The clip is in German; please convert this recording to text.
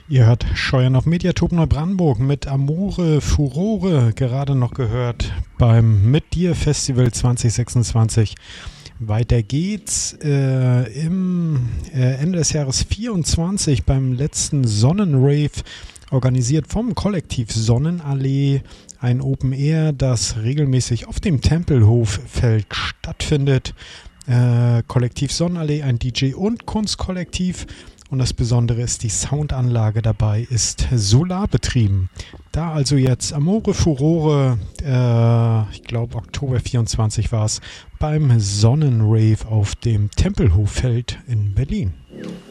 Ihr hört Scheuern auf Mediatop Neubrandenburg mit Amore Furore, gerade noch gehört beim Mit Dir Festival 2026. Weiter geht's im Ende des Jahres 24 beim letzten Sonnenrave, organisiert vom Kollektiv Sonnenallee, ein Open Air, das regelmäßig auf dem Tempelhoffeld stattfindet. Kollektiv Sonnenallee, ein DJ- und Kunstkollektiv. Und das Besondere ist, die Soundanlage dabei ist solarbetrieben. Da also jetzt Amore Furore, ich glaube Oktober 24 war es, beim Sonnenrave auf dem Tempelhoffeld in Berlin.